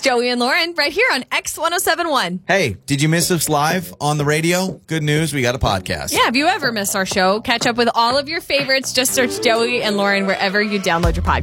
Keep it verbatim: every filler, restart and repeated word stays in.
Joey and Lauren right here on X one oh seven one. Hey, did you miss us live on the radio? Good news, we got a podcast. Yeah, have you ever missed our show? Catch up with all of your favorites. Just search Joey and Lauren wherever you download your podcast.